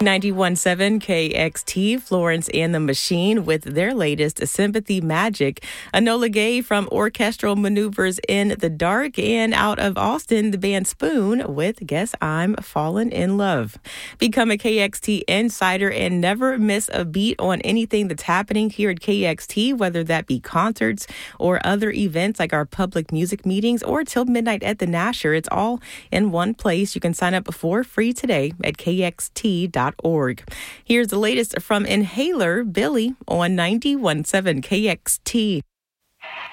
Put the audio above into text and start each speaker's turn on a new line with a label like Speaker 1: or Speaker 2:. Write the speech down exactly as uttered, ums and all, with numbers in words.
Speaker 1: ninety-one point seven K X T, Florence and the Machine with their latest Sympathy Magic. Enola Gay from Orchestral Maneuvers in the Dark, and out of Austin, the band Spoon with Guess I'm Fallen in Love. Become a K X T insider and never miss a beat on anything that's happening here at K X T, whether that be concerts or other events like our public music meetings or Till Midnight at the Nasher. It's all in one place. You can sign up for free today at K X T dot org. Here's the latest from Inhaler, Billy on ninety-one point seven K X T.